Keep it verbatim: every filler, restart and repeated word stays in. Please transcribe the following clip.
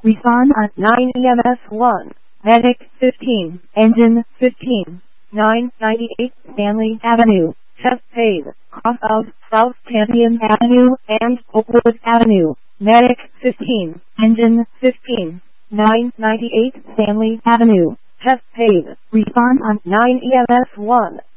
Respond on nine E M S one. Medic fifteen. Engine fifteen. nine ninety-eight Stanley Avenue. Chest pain. Cross of South Champion Avenue and Oakwood Avenue. Medic fifteen. Engine fifteen. nine ninety-eight Stanley Avenue. Chest pain. Respond on nine E M S one.